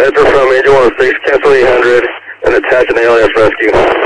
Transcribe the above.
Enter from Angel 106, cancel 800, and attach an ALS rescue.